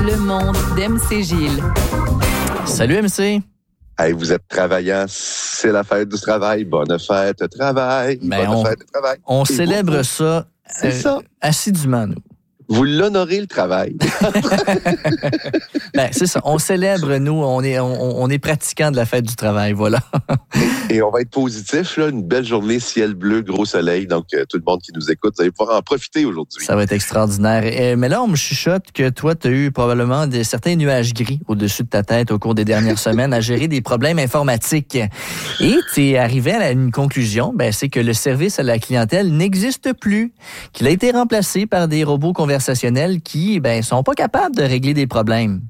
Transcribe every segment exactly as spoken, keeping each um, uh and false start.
Le monde d'M C Gilles. Salut M C. Hey, vous êtes travaillant, c'est la fête du travail. Bonne fête, travail. Ben bonne on, fête, travail. On Et célèbre vous, ça, c'est euh, ça. assidûment, nous. Vous l'honorez, le travail. Ben, c'est ça. On célèbre, nous, on est, on, on est pratiquants de la fête du travail, voilà. Et on va être positif, là, une belle journée, ciel bleu, gros soleil. Donc, euh, tout le monde qui nous écoute, vous allez pouvoir en profiter aujourd'hui. Ça va être extraordinaire. Euh, mais là, on me chuchote que toi, tu as eu probablement des, certains nuages gris au-dessus de ta tête au cours des dernières semaines à gérer des problèmes informatiques. Et tu es arrivé à une conclusion, ben, c'est que le service à la clientèle n'existe plus, qu'il a été remplacé par des robots conversationnels qui ben sont pas capables de régler des problèmes.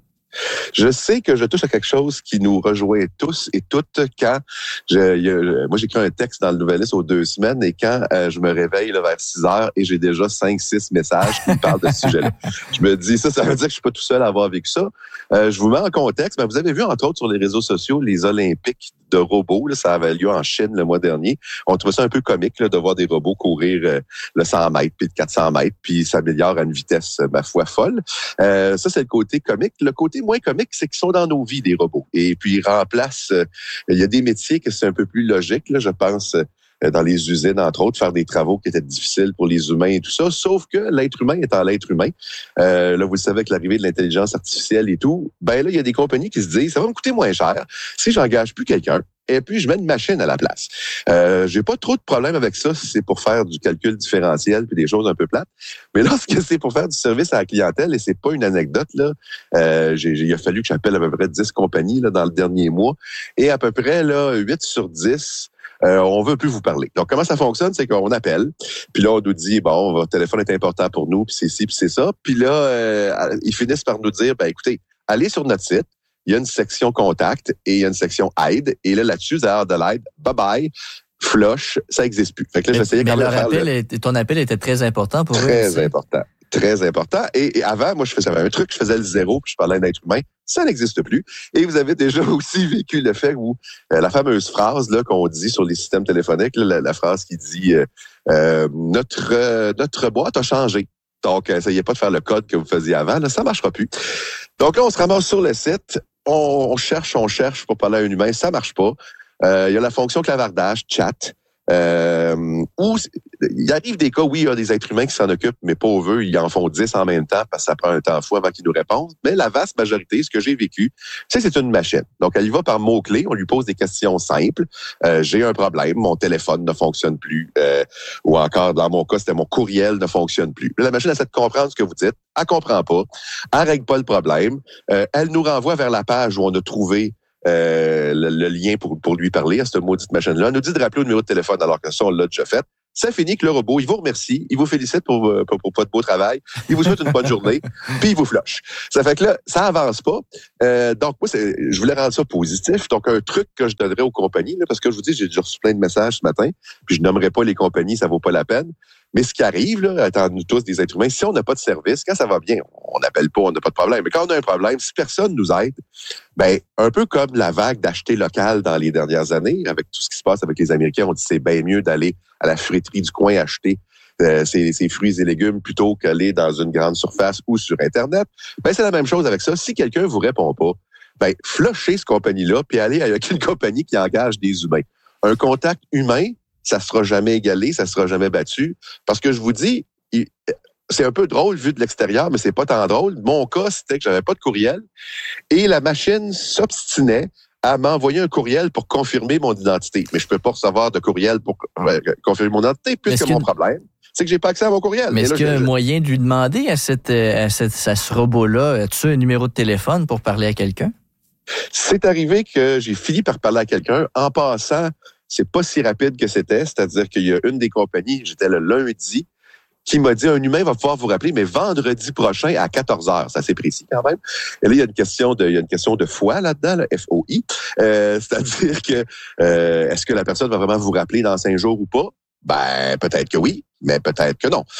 Je sais que je touche à quelque chose qui nous rejoint tous et toutes quand je, je, moi j'écris un texte dans le Nouvelliste aux deux semaines et quand euh, je me réveille là, vers six heures et j'ai déjà cinq, six messages qui me parlent de ce sujet-là. Je me dis ça, ça veut dire que je suis pas tout seul à avoir vécu ça. Euh, je vous mets en contexte, mais vous avez vu entre autres sur les réseaux sociaux les Olympiques de robots, là, ça avait lieu en Chine le mois dernier. On trouvait ça un peu comique là, de voir des robots courir euh, le cent mètres puis le quatre cents mètres puis s'améliorent à une vitesse, ma foi, folle. Euh, ça, c'est le côté comique. Le côté moins comique, c'est qu'ils sont dans nos vies, des robots. Et puis, ils remplacent... Euh, il y a des métiers que c'est un peu plus logique, là, je pense... Euh, dans les usines, entre autres, faire des travaux qui étaient difficiles pour les humains et tout ça, sauf que l'être humain étant l'être humain, euh, là, vous le savez, avec l'arrivée de l'intelligence artificielle et tout, ben là, il y a des compagnies qui se disent, ça va me coûter moins cher si j'engage plus quelqu'un et puis je mets une machine à la place. Euh, j'ai pas trop de problème avec ça si c'est pour faire du calcul différentiel puis des choses un peu plates, mais lorsque c'est pour faire du service à la clientèle, et c'est pas une anecdote, là, euh, j'ai, j'ai, il a fallu que j'appelle à peu près dix compagnies là, dans le dernier mois, et à peu près là, huit sur dix Euh, on veut plus vous parler. Donc, comment ça fonctionne? C'est qu'on appelle, puis là, on nous dit, bon, votre téléphone est important pour nous, puis c'est ci, puis c'est ça. Puis là, euh, ils finissent par nous dire, ben écoutez, allez sur notre site, il y a une section contact et il y a une section aide. Et là, là-dessus, vous avez de l'aide. Bye-bye. Flush, ça n'existe plus. Fait que là, j'essayais mais quand même leur de faire appel le... est, ton appel était très important pour eux. Très important. Très important. Et, et avant, moi, je faisais un truc, je faisais le zéro, puis je parlais d'un être humain. Ça n'existe plus. Et vous avez déjà aussi vécu le fait où euh, la fameuse phrase là qu'on dit sur les systèmes téléphoniques, là, la, la phrase qui dit euh, euh, notre euh, notre boîte a changé. Donc, essayez pas de faire le code que vous faisiez avant, là, ça marchera plus. Donc là, on se ramasse sur le site, on, on cherche, on cherche pour parler à un humain, ça marche pas. Euh, il y a la fonction clavardage, chat. Euh, où il arrive des cas où il y a des êtres humains qui s'en occupent, mais pas eux, ils en font dix en même temps parce que ça prend un temps fou avant qu'ils nous répondent. Mais la vaste majorité, ce que j'ai vécu, c'est que c'est une machine. Donc, elle y va par mots-clés, on lui pose des questions simples. Euh, j'ai un problème, mon téléphone ne fonctionne plus. Euh, ou encore, dans mon cas, c'était mon courriel ne fonctionne plus. La machine essaie de comprendre ce que vous dites, elle comprend pas, elle règle pas le problème. Euh, elle nous renvoie vers la page où on a trouvé Euh, le, le lien pour, pour lui parler à cette maudite machine-là. On nous dit de rappeler au numéro de téléphone alors que ça, on l'a déjà fait. Ça finit que le robot, il vous remercie, il vous félicite pour, pour, pour votre beau travail, il vous souhaite une bonne journée, puis il vous flush. Ça fait que là, ça avance pas. Euh, donc, moi, c'est, je voulais rendre ça positif. Donc, un truc que je donnerais aux compagnies, là, parce que je vous dis, j'ai déjà reçu plein de messages ce matin, puis je nommerai pas les compagnies, ça vaut pas la peine. Mais ce qui arrive, là, étant nous tous des êtres humains, si on n'a pas de service, quand ça va bien, on n'appelle pas, on n'a pas de problème. Mais quand on a un problème, si personne nous aide, ben un peu comme la vague d'acheter local dans les dernières années, avec tout ce qui se passe avec les Américains, on dit c'est bien mieux d'aller à la fruiterie du coin acheter euh, ses, ses fruits et légumes plutôt qu'aller dans une grande surface ou sur Internet. Ben c'est la même chose avec ça. Si quelqu'un vous répond pas, ben flushez cette compagnie-là puis allez avec une compagnie qui engage des humains. Un contact humain, ça sera jamais égalé, ça sera jamais battu. Parce que je vous dis, il, c'est un peu drôle vu de l'extérieur, mais c'est pas tant drôle. Mon cas, c'était que j'avais pas de courriel et la machine s'obstinait à m'envoyer un courriel pour confirmer mon identité. Mais je peux pas recevoir de courriel pour euh, confirmer mon identité puisque mon problème, c'est que j'ai pas accès à mon courriel. Mais est-ce là, qu'il y a je, un moyen de lui demander à, cette, à, cette, à ce robot-là, as-tu un numéro de téléphone pour parler à quelqu'un? C'est arrivé que j'ai fini par parler à quelqu'un. En passant, c'est pas si rapide que c'était. C'est-à-dire qu'il y a une des compagnies, j'étais le lundi, qui m'a dit un humain va pouvoir vous rappeler, mais vendredi prochain à quatorze heures. C'est assez précis quand même. Et là, il y a une question de, il y a une question de foi là-dedans, là, F O I. Euh, c'est-à-dire que euh, est-ce que la personne va vraiment vous rappeler dans cinq jours ou pas? Ben, peut-être que oui, mais peut-être que non.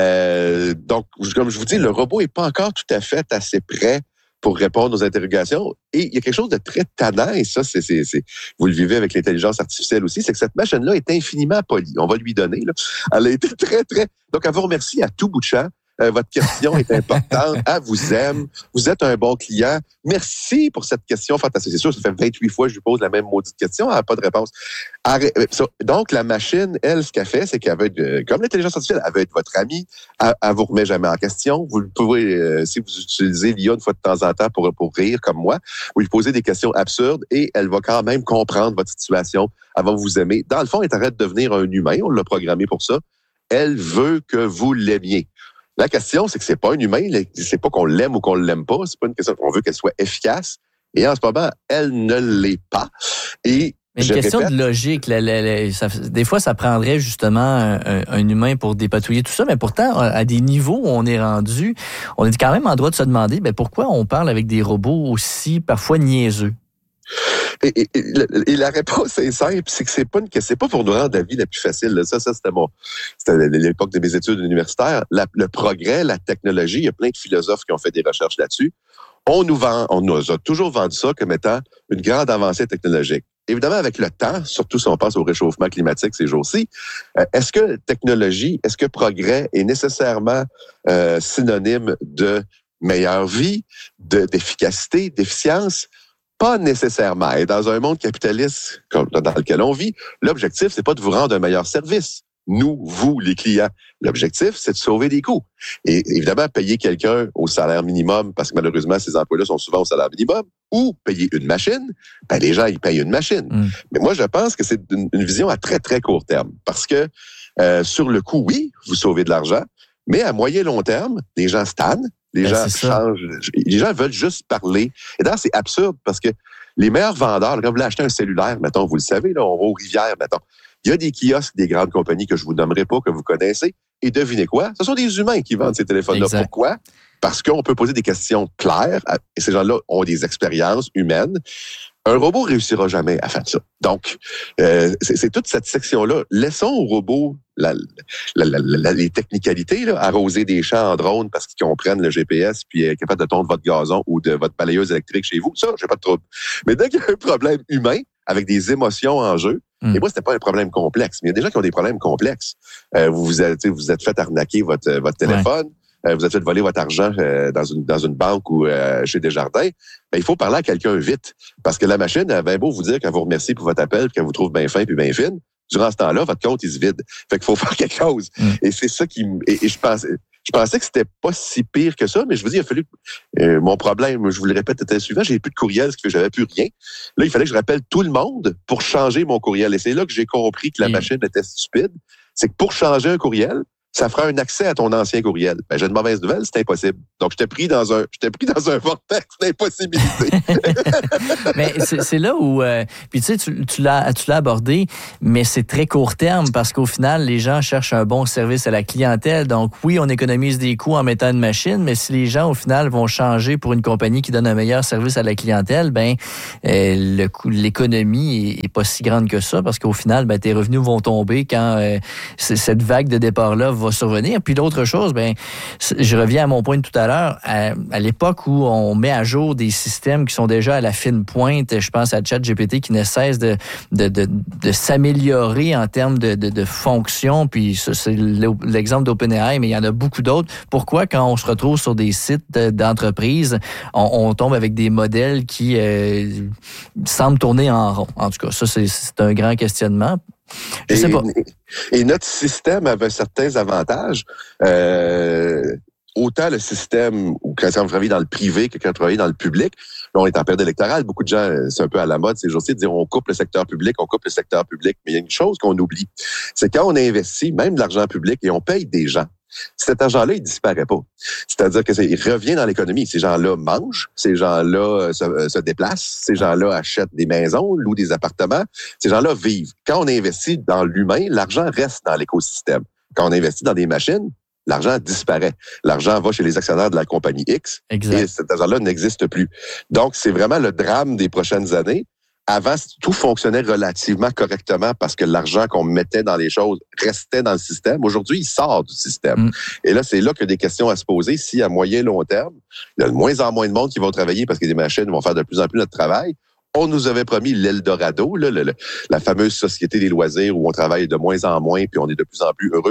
Euh, donc, comme je vous dis, le robot est pas encore tout à fait assez prêt pour répondre aux interrogations. Et il y a quelque chose de très tannant, et ça, c'est, c'est, c'est vous le vivez avec l'intelligence artificielle aussi, c'est que cette machine-là est infiniment polie. On va lui donner, là. Elle a été très, très... Donc, elle vous remercie à tout bout de champ. Euh, votre question est importante. Elle vous aime. Vous êtes un bon client. Merci pour cette question fantastique. C'est sûr, ça fait vingt-huit fois que je lui pose la même maudite question. Elle n'a pas de réponse. Arrête. Donc, la machine, elle, ce qu'elle fait, c'est qu'elle veut être, comme l'intelligence artificielle, elle veut être votre amie. Elle, elle vous remet jamais en question. Vous pouvez, euh, si vous utilisez l'I A une fois de temps en temps pour, pour rire comme moi, vous lui posez des questions absurdes et elle va quand même comprendre votre situation. Elle va vous aimer. Dans le fond, elle arrête de devenir un humain. On l'a programmé pour ça. Elle veut que vous l'aimiez. La question, c'est que c'est pas un humain. C'est pas qu'on l'aime ou qu'on l'aime pas. C'est pas une question qu'on veut qu'elle soit efficace. Et en ce moment, elle ne l'est pas. Et Mais une question répète, de logique. La, la, la, ça, des fois, ça prendrait justement un, un humain pour dépatouiller tout ça. Mais pourtant, à des niveaux où on est rendu, on est quand même en droit de se demander ben, pourquoi on parle avec des robots aussi parfois niaiseux. Et, et, et, et la réponse est simple, c'est que c'est pas une, c'est pas pour nous rendre la vie la plus facile. Là. Ça, ça c'était mon, c'était l'époque de mes études universitaires. La, le progrès, la technologie, il y a plein de philosophes qui ont fait des recherches là-dessus. On nous vend, on nous a toujours vendu ça comme étant une grande avancée technologique. Évidemment, avec le temps, surtout si on pense au réchauffement climatique ces jours-ci, euh, est-ce que technologie, est-ce que progrès est nécessairement euh, synonyme de meilleure vie, de, d'efficacité, d'efficience? Pas nécessairement. Et dans un monde capitaliste comme dans lequel on vit, l'objectif, c'est pas de vous rendre un meilleur service. Nous, vous, les clients. L'objectif, c'est de sauver des coûts. Et évidemment, payer quelqu'un au salaire minimum, parce que malheureusement, ces emplois-là sont souvent au salaire minimum, ou payer une machine, ben les gens, ils payent une machine. Mm. Mais moi, je pense que c'est une, une vision à très, très court terme. Parce que euh, sur le coup, oui, vous sauvez de l'argent, mais à moyen long terme, les gens stagnent. Les ben, gens changent. Les gens veulent juste parler. Et d'ailleurs, c'est absurde parce que les meilleurs vendeurs, quand vous voulez acheter un cellulaire, mettons, vous le savez, là, on va aux rivières, mettons. Il y a des kiosques des grandes compagnies que je vous nommerai pas, que vous connaissez. Et devinez quoi? Ce sont des humains qui vendent ces téléphones-là. Exact. Pourquoi? Parce qu'on peut poser des questions claires et ces gens-là ont des expériences humaines. Un robot réussira jamais à faire ça. Donc, euh, c'est, c'est toute cette section-là. Laissons au robot la, la, la, la, les technicalités, là, arroser des champs en drone parce qu'ils comprennent le G P S puis être capable de tondre votre gazon ou de votre balayeuse électrique chez vous. Ça, j'ai pas de trouble. Mais dès qu'il y a un problème humain avec des émotions en jeu, mm. et moi, c'était pas un problème complexe, mais il y a des gens qui ont des problèmes complexes. Euh, vous vous êtes, vous êtes fait arnaquer votre, votre téléphone. Ouais. Euh, vous êtes fait voler votre argent euh, dans une dans une banque ou euh, chez Desjardins, ben, il faut parler à quelqu'un vite. Parce que la machine, elle a bien beau vous dire qu'elle vous remercie pour votre appel, qu'elle vous trouve bien fin puis bien fine, durant ce temps-là, votre compte, il se vide. Fait qu'il faut faire quelque chose. Mm. Et c'est ça qui... Et, et je pensais... Je pensais que c'était pas si pire que ça, mais je vous dis, il a fallu... Euh, mon problème, je vous le répète, était le suivant. J'ai plus de courriel, ce que j'avais plus rien. Là, il fallait que je rappelle tout le monde pour changer mon courriel. Et c'est là que j'ai compris que la mm. machine était stupide. C'est que pour changer un courriel, ça fera un accès à ton ancien courriel. Ben, j'ai une mauvaise nouvelle, c'est impossible. Donc, je t'ai pris dans un, je t'ai pris dans un vortex d'impossibilité. Mais c'est, c'est là où, euh, puis tu sais, tu, tu l'as, tu l'as abordé, mais c'est très court terme parce qu'au final, les gens cherchent un bon service à la clientèle. Donc, oui, on économise des coûts en mettant une machine, mais si les gens, au final, vont changer pour une compagnie qui donne un meilleur service à la clientèle, ben, euh, le coût, l'économie est, est pas si grande que ça parce qu'au final, ben, tes revenus vont tomber quand euh, cette vague de départ-là va survenir. Puis l'autre chose, ben, je reviens à mon point de tout à l'heure, à, à l'époque où on met à jour des systèmes qui sont déjà à la fine pointe, je pense à ChatGPT qui ne cesse de, de, de, de s'améliorer en termes de, de, de fonctions, puis ça, c'est l'exemple d'OpenAI, mais il y en a beaucoup d'autres. Pourquoi, quand on se retrouve sur des sites d'entreprise, on, on tombe avec des modèles qui euh, semblent tourner en rond? En tout cas, ça, c'est, c'est un grand questionnement. Je sais pas. Et, et notre système avait certains avantages. Euh, autant le système où quand on travaille dans le privé que quand on travaille dans le public, là, on est en période électorale. Beaucoup de gens, c'est un peu à la mode ces jours-ci, de dire on coupe le secteur public, on coupe le secteur public. Mais il y a une chose qu'on oublie, c'est quand on investit même de l'argent public et on paye des gens, cet argent-là, il disparaît pas. C'est-à-dire que c'est, il revient dans l'économie. Ces gens-là mangent, ces gens-là se, se déplacent, ces gens-là achètent des maisons, louent des appartements, ces gens-là vivent. Quand on investit dans l'humain, l'argent reste dans l'écosystème. Quand on investit dans des machines, l'argent disparaît. L'argent va chez les actionnaires de la compagnie X exact. Et cet argent-là n'existe plus. Donc, c'est vraiment le drame des prochaines années. Avant, tout fonctionnait relativement correctement parce que l'argent qu'on mettait dans les choses restait dans le système. Aujourd'hui, il sort du système. Mm. Et là, c'est là qu'il y a des questions à se poser. Si à moyen et long terme, il y a de moins en moins de monde qui vont travailler parce que les machines vont faire de plus en plus notre travail, on nous avait promis l'Eldorado, là, le, le, la fameuse société des loisirs où on travaille de moins en moins puis on est de plus en plus heureux.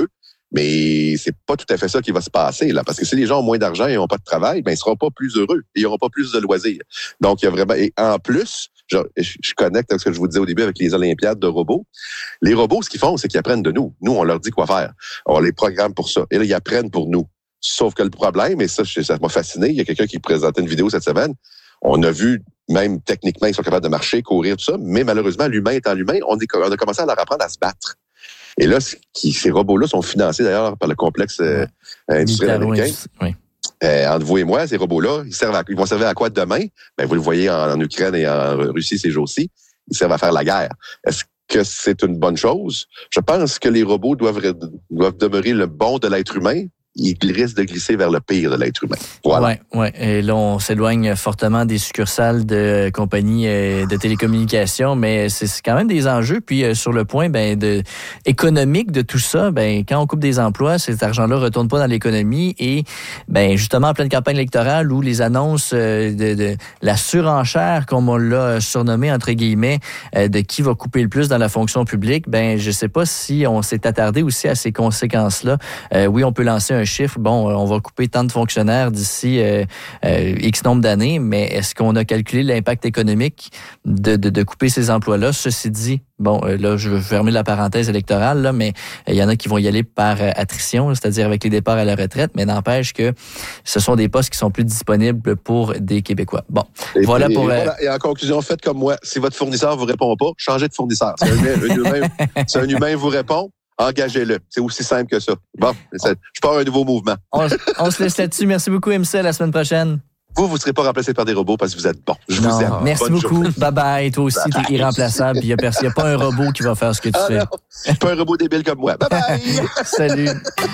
Mais c'est pas tout à fait ça qui va se passer, là. Parce que si les gens ont moins d'argent et n'ont pas de travail, ben, ils seront pas plus heureux. Et ils n'auront pas plus de loisirs. Donc, il y a vraiment, et en plus, je, je connecte avec ce que je vous disais au début avec les Olympiades de robots. Les robots, ce qu'ils font, c'est qu'ils apprennent de nous. Nous, on leur dit quoi faire. On les programme pour ça. Et là, ils apprennent pour nous. Sauf que le problème, et ça, ça m'a fasciné, il y a quelqu'un qui présentait une vidéo cette semaine. On a vu, même techniquement, ils sont capables de marcher, courir, tout ça. Mais malheureusement, l'humain étant l'humain, on, est, on a commencé à leur apprendre à se battre. Et là, qui, ces robots-là sont financés d'ailleurs par le complexe euh, industriel américain. Oui. Euh, entre vous et moi, ces robots-là, ils servent à, ils vont servir à quoi demain? Ben, vous le voyez en, en Ukraine et en Russie ces jours-ci. Ils servent à faire la guerre. Est-ce que c'est une bonne chose? Je pense que les robots doivent, doivent demeurer le bon de l'être humain. Il risque de glisser vers le pire de l'être humain. Voilà. Oui, ouais. Et là, on s'éloigne fortement des succursales de compagnies de télécommunications, mais c'est quand même des enjeux. Puis sur le point ben, de, économique de tout ça, ben, quand on coupe des emplois, cet argent-là ne retourne pas dans l'économie. Et ben, justement, en pleine campagne électorale où les annonces de, de la surenchère, comme on l'a surnommé, entre guillemets, de qui va couper le plus dans la fonction publique, ben, je ne sais pas si on s'est attardé aussi à ces conséquences-là. Euh, oui, on peut lancer un un chiffre, bon, on va couper tant de fonctionnaires d'ici euh, euh, X nombre d'années, mais est-ce qu'on a calculé l'impact économique de, de, de couper ces emplois-là? Ceci dit, bon, euh, là, je veux fermer la parenthèse électorale, là, mais il euh, y en a qui vont y aller par euh, attrition, c'est-à-dire avec les départs à la retraite, mais n'empêche que ce sont des postes qui sont plus disponibles pour des Québécois. Bon, et voilà puis, pour... Et, euh... voilà. Et en conclusion, faites comme moi. Si votre fournisseur vous répond pas, changez de fournisseur. Si un, un, humain, si un humain vous répond, engagez-le. C'est aussi simple que ça. Bon, je pars un nouveau mouvement. On, on se laisse là-dessus. Merci beaucoup, M C. À la semaine prochaine. Vous, vous ne serez pas remplacé par des robots parce que vous êtes bon. Je non, vous aime. Merci Bonne beaucoup. journée. Bye-bye. Toi aussi, bye t'es irremplaçable. Il n'y a, a pas un robot qui va faire ce que tu ah fais. Non, je suis pas un robot débile comme moi. Bye-bye. Salut.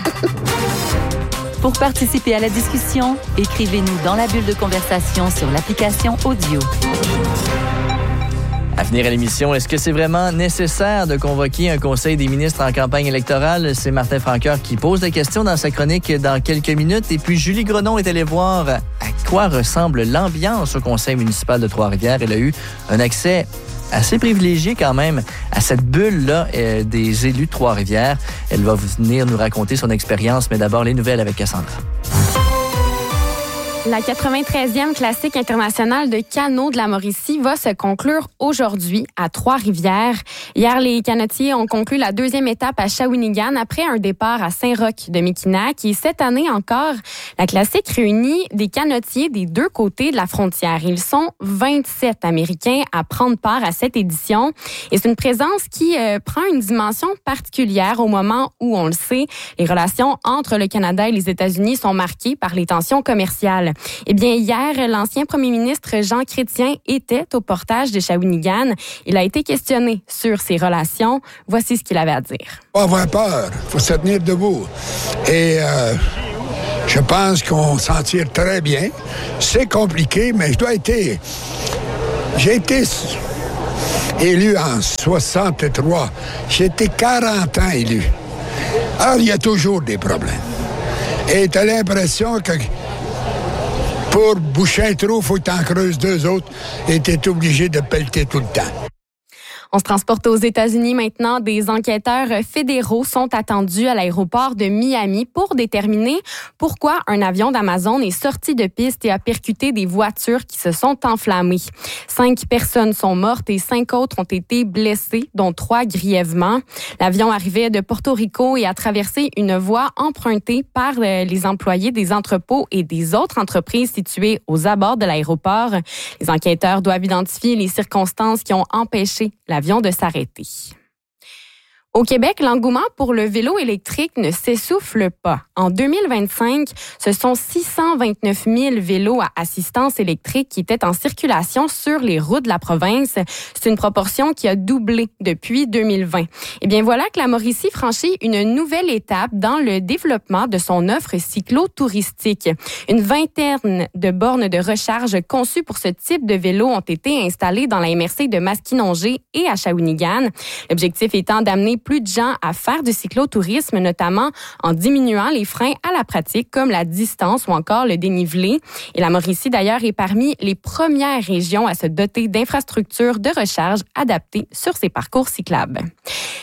Pour participer à la discussion, écrivez-nous dans la bulle de conversation sur l'application Audio. À venir à l'émission, est-ce que c'est vraiment nécessaire de convoquer un conseil des ministres en campagne électorale? C'est Martin Francoeur qui pose la question dans sa chronique dans quelques minutes. Et puis, Julie Grenon est allée voir à quoi ressemble l'ambiance au conseil municipal de Trois-Rivières. Elle a eu un accès assez privilégié quand même à cette bulle-là euh, des élus de Trois-Rivières. Elle va venir nous raconter son expérience, mais d'abord les nouvelles avec Cassandra. La quatre-vingt-treizième classique internationale de canot de la Mauricie va se conclure aujourd'hui à Trois-Rivières. Hier, les canotiers ont conclu la deuxième étape à Shawinigan après un départ à Saint-Roch de Mekinac. Et cette année encore, la classique réunit des canotiers des deux côtés de la frontière. Ils sont vingt-sept Américains à prendre part à cette édition. Et c'est une présence qui euh, prend une dimension particulière au moment où, on le sait, les relations entre le Canada et les États-Unis sont marquées par les tensions commerciales. Eh bien, hier, l'ancien premier ministre Jean Chrétien était au portage de Shawinigan. Il a été questionné sur ses relations. Voici ce qu'il avait à dire. Pas avoir peur, il faut se tenir debout. Et euh, je pense qu'on s'en tire très bien. C'est compliqué, mais je dois être... J'ai été élu en soixante-trois. J'ai été quarante ans élu. Alors, il y a toujours des problèmes. Et tu as l'impression que pour boucher un trou, il faut que tu en creuses deux autres et tu es obligé de pelleter tout le temps. On se transporte aux États-Unis maintenant. Des enquêteurs fédéraux sont attendus à l'aéroport de Miami pour déterminer pourquoi un avion d'Amazon est sorti de piste et a percuté des voitures qui se sont enflammées. Cinq personnes sont mortes et cinq autres ont été blessées, dont trois grièvement. L'avion arrivait de Porto Rico et a traversé une voie empruntée par les employés des entrepôts et des autres entreprises situées aux abords de l'aéroport. Les enquêteurs doivent identifier les circonstances qui ont empêché l'avion de s'arrêter. Au Québec, l'engouement pour le vélo électrique ne s'essouffle pas. En deux mille vingt-cinq, ce sont six cent vingt-neuf mille vélos à assistance électrique qui étaient en circulation sur les routes de la province. C'est une proportion qui a doublé depuis deux mille vingt. Eh bien, voilà que la Mauricie franchit une nouvelle étape dans le développement de son offre cyclo-touristique. Une vingtaine de bornes de recharge conçues pour ce type de vélo ont été installées dans la M R C de Maskinongé et à Shawinigan. L'objectif étant d'amener plus de gens à faire du cyclotourisme, notamment en diminuant les freins à la pratique comme la distance ou encore le dénivelé. Et la Mauricie, d'ailleurs, est parmi les premières régions à se doter d'infrastructures de recharge adaptées sur ses parcours cyclables.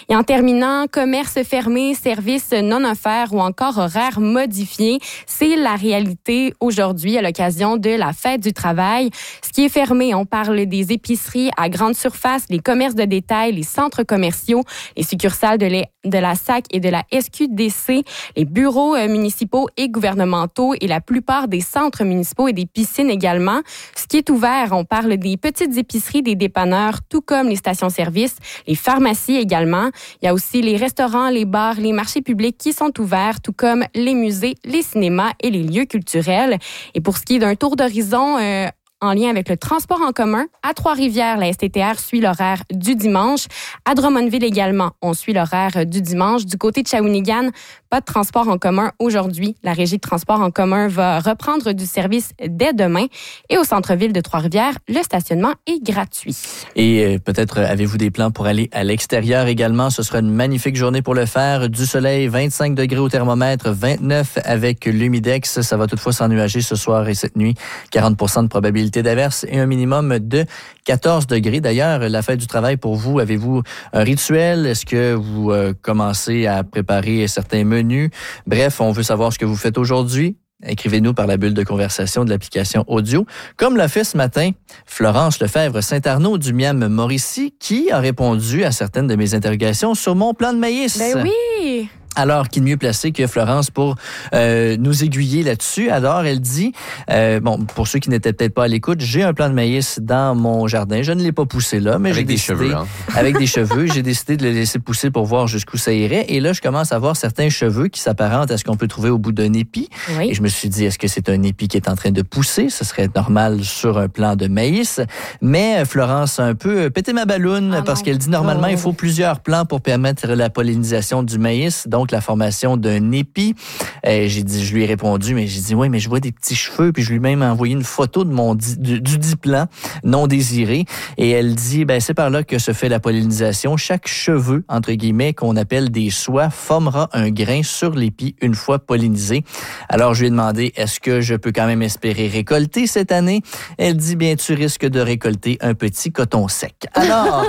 Et en terminant, commerce fermé, services non offerts ou encore horaires modifiés, c'est la réalité aujourd'hui à l'occasion de la fête du travail. Ce qui est fermé, on parle des épiceries à grande surface, les commerces de détail, les centres commerciaux, les succursales de, les, de la S A C et de la S Q D C, les bureaux euh, municipaux et gouvernementaux et la plupart des centres municipaux et des piscines également. Ce qui est ouvert, on parle des petites épiceries, des dépanneurs, tout comme les stations-service, les pharmacies également. Il y a aussi les restaurants, les bars, les marchés publics qui sont ouverts, tout comme les musées, les cinémas et les lieux culturels. Et pour ce qui est d'un tour d'horizon euh, en lien avec le transport en commun, à Trois-Rivières, la S T T R suit l'horaire du dimanche. À Drummondville également, on suit l'horaire du dimanche. Du côté de Shawinigan, pas de transport en commun aujourd'hui. La Régie de transport en commun va reprendre du service dès demain. Et au centre-ville de Trois-Rivières, le stationnement est gratuit. Et euh, peut-être avez-vous des plans pour aller à l'extérieur également. Ce sera une magnifique journée pour le faire. Du soleil, vingt-cinq degrés au thermomètre, vingt-neuf avec l'humidex. Ça va toutefois s'ennuager ce soir et cette nuit. quarante pour cent de probabilité d'averse et un minimum de quatorze degrés. D'ailleurs, la fête du travail pour vous, avez-vous un rituel? Est-ce que vous euh, commencez à préparer certains menus? Bref, on veut savoir ce que vous faites aujourd'hui. Écrivez-nous par la bulle de conversation de l'application audio. Comme l'a fait ce matin Florence Lefebvre-Saint-Arnaud du Miam Mauricie, qui a répondu à certaines de mes interrogations sur mon plan de maïs. Ben oui! Alors, qui est mieux placé que Florence pour euh, nous aiguiller là-dessus? Alors, elle dit, euh, bon, pour ceux qui n'étaient peut-être pas à l'écoute, j'ai un plant de maïs dans mon jardin. Je ne l'ai pas poussé là, mais avec j'ai des décidé, cheveux, hein? avec des cheveux, j'ai décidé de le laisser pousser pour voir jusqu'où ça irait. Et là, je commence à voir certains cheveux qui s'apparentent à ce qu'on peut trouver au bout d'un épi. Oui. Et je me suis dit, est-ce que c'est un épi qui est en train de pousser? Ce serait normal sur un plant de maïs. Mais Florence a un peu pété ma balloune ah parce non. qu'elle dit, normalement, oh. il faut plusieurs plants pour permettre la pollinisation du maïs, donc la formation d'un épi. Euh, j'ai dit, je lui ai répondu, mais j'ai dit, oui, mais je vois des petits cheveux, puis je lui ai même envoyé une photo de mon di, du, du dit plant non désiré. Et elle dit, ben c'est par là que se fait la pollinisation. Chaque cheveu, entre guillemets, qu'on appelle des soies, formera un grain sur l'épi une fois pollinisé. Alors, je lui ai demandé, est-ce que je peux quand même espérer récolter cette année? Elle dit, bien, tu risques de récolter un petit coton sec. Alors,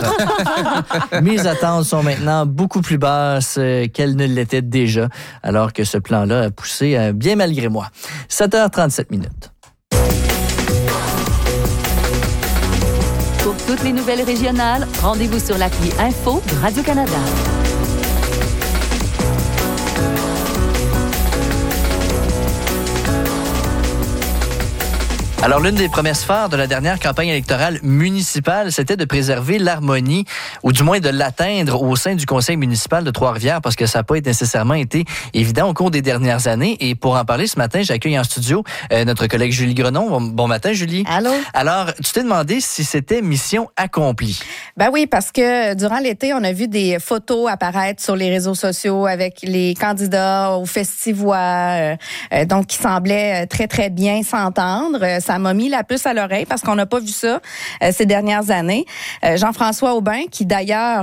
mes attentes sont maintenant beaucoup plus basses qu'elles ne l'étaient déjà. Alors que ce plan-là a poussé euh, bien malgré moi. sept heures trente-sept minutes. Pour toutes les nouvelles régionales, rendez-vous sur l'appli Info de Radio-Canada. Alors, l'une des promesses phares de la dernière campagne électorale municipale, c'était de préserver l'harmonie, ou du moins de l'atteindre au sein du conseil municipal de Trois-Rivières, parce que ça n'a pas nécessairement été évident au cours des dernières années. Et pour en parler ce matin, j'accueille en studio euh, notre collègue Julie Grenon. Bon, bon matin, Julie. Allô? Alors, tu t'es demandé si c'était mission accomplie. Ben oui, parce que durant l'été, on a vu des photos apparaître sur les réseaux sociaux avec les candidats au Festivois, euh, euh, donc qui semblaient très, très bien s'entendre. Ça m'a mis la puce à l'oreille parce qu'on n'a pas vu ça euh, ces dernières années. Euh, Jean-François Aubin, qui d'ailleurs